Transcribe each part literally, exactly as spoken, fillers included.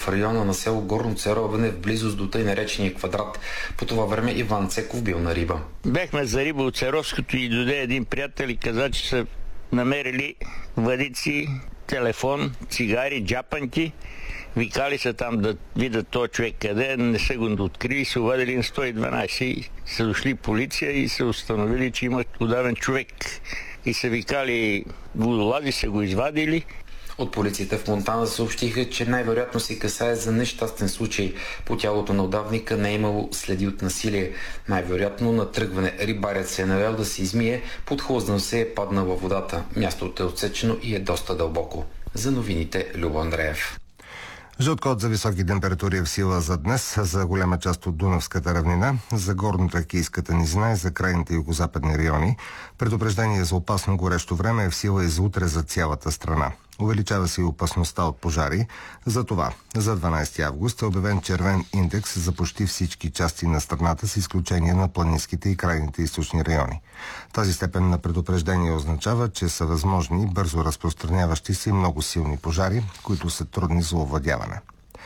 в района на село Горно Церовене, в близост до тъй наречения квадрат. По това време Иван Цеков бил на риба. Бехме за риба от Церовското и дойде един приятел и каза, че са намерили въдици, телефон, цигари, джапанки. Викали са там да видят този човек къде, не са го открили, се обадили на сто и дванадесет и са дошли полиция и са установили, че има удавен човек. И са викали водолази, са го извадили. От полицията в Монтана съобщиха, че най-вероятно се касае за нещастен случай. По тялото на удавника не е имало следи от насилие. Най-вероятно на тръгване рибарят се е навел да се измие, подхлъзнал се е паднал във водата. Мястото е отсечено и е доста дълбоко. За новините Любо Андреев. Жълт код за високи температури е в сила за днес, за голяма част от Дунавската равнина, за горно-тракийската низина и за крайните югозападни райони. Предупреждение за опасно горещо време е в сила и за утре за цялата страна. Увеличава се и опасността от пожари. Затова за дванадесети август е обявен червен индекс за почти всички части на страната, с изключение на планинските и крайните източни райони. Тази степен на предупреждение означава, че са възможни бързо разпространяващи се и много силни пожари, които са трудни за овладяване.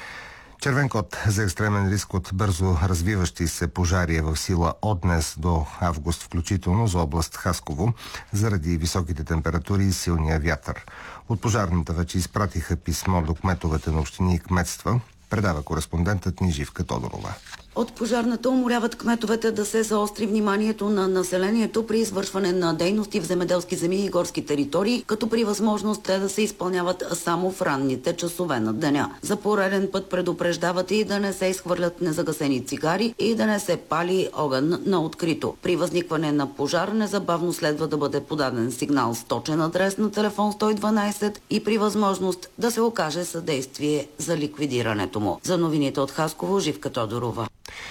Червен код за екстремен риск от бързо развиващи се пожари е в сила от днес до август, включително за област Хасково, заради високите температури и силния вятър. От пожарната вече изпратиха писмо до кметовете на общини и кметства, предава кореспондентът ни Живка Тодорова. От пожарната уморяват кметовете да се заостри вниманието на населението при извършване на дейности в земеделски земи и горски територии, като при възможност те да се изпълняват само в ранните часове на деня. За пореден път предупреждават и да не се изхвърлят незагасени цигари и да не се пали огън на открито. При възникване на пожар незабавно следва да бъде подаден сигнал с точен адрес на телефон сто и дванадесет и при възможност да се окаже съдействие за ликвидирането му. За новините от Хасково, Живка Тодорова.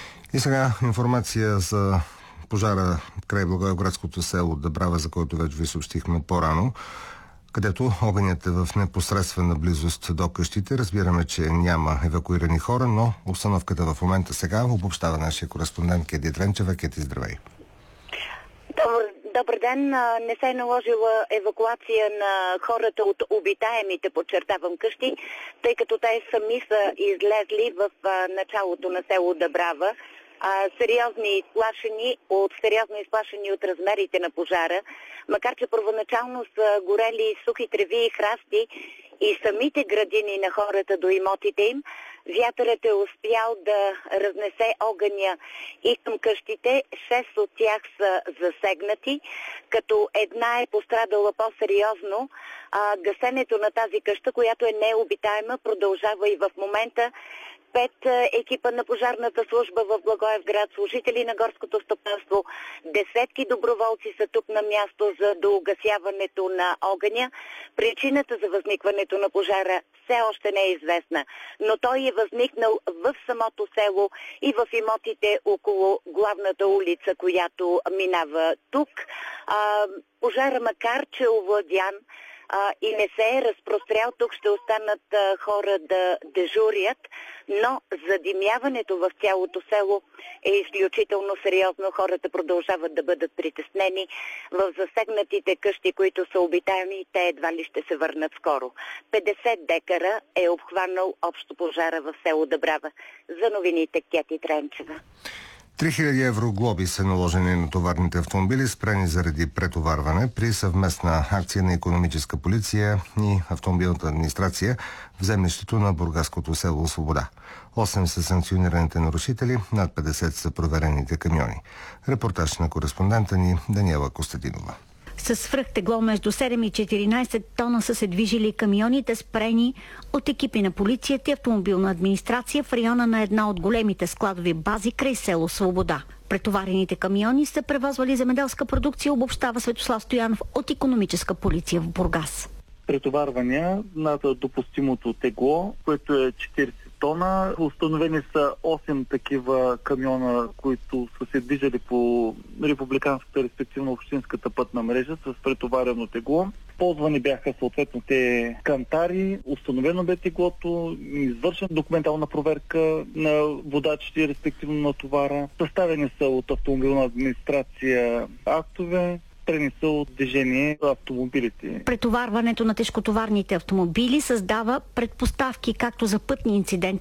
И сега информация за пожара край благоевградското село Дъбрава, за който вече ви съобщихме по-рано, където огънят е в непосредствена близост до къщите. Разбираме, че няма евакуирани хора, но обстановката в момента сега обобщава нашия кореспондент Кети Дренчева. Кети, здравей! Добър, добър ден! Не се е наложила евакуация на хората от обитаемите, подчертавам, къщи, тъй като те сами са излезли в началото на село Дъбрава. А, сериозни изплашени от, сериозно изплашени от размерите на пожара, макар че първоначално са горели сухи треви и храсти и самите градини на хората до имотите им, вятърът е успял да разнесе огъня и към къщите. Шест от тях са засегнати, като една е пострадала по-сериозно. А, гасенето на тази къща, която е необитаема, продължава и в момента. Пет екипа на пожарната служба в Благоевград, служители на горското стопанство, десетки доброволци са тук на място за доугасяването на огъня. Причината за възникването на пожара все още не е известна, но той е възникнал в самото село и в имотите около главната улица, която минава тук. А, пожара, макар че е овладян а, и не се е разпрострял, тук ще останат а, хора да дежурят, но задимяването в цялото село е изключително сериозно. Хората продължават да бъдат притеснени. В засегнатите къщи, които са обитаеми, те едва ли ще се върнат скоро. петдесет декара е обхванал общо пожара в село Дъбрава. За новините Кети Тренчева. три хиляди евро глоби са наложени на товарните автомобили, спрени заради претоварване при съвместна акция на икономическа полиция и автомобилната администрация в землището на бургаското село Свобода. осем са санкционираните нарушители, над петдесет са проверените камиони. Репортаж на кореспондента ни Даниела Костадинова. С свръхтегло между седем и четиринадесет тона са се движили камионите, спрени от екипи на полицията и автомобилна администрация в района на една от големите складови бази край село Свобода. Претоварените камиони са превозвали земеделска продукция, обобщава Светослав Стоянов от икономическа полиция в Бургас. Претоварвания над допустимото тегло, което е четиридесет тона. Установени са осем такива камиона, които са се движили по републиканската, респективно общинската пътна мрежа с претоварено тегло. Ползвани бяха съответните кантари, установено бе теглото, извършена документална проверка на водачите, респективно на товара. Съставени са от автомобилна администрация актове, спрени са от движение автомобилите. Претоварването на тежкотоварните автомобили създава предпоставки както за пътни инциденти,